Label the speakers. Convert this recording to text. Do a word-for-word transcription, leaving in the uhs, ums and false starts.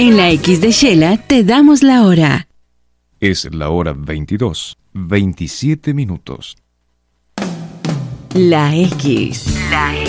Speaker 1: En la X de Shela te damos la hora.
Speaker 2: Es la hora veintidós, veintisiete minutos.
Speaker 1: La X. La X.